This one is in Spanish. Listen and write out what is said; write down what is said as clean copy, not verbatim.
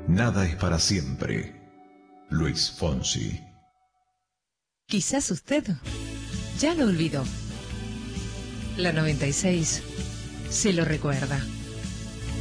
Nada es para siempre. Luis Fonsi. Quizás usted ya lo olvidó. La 96 se lo recuerda.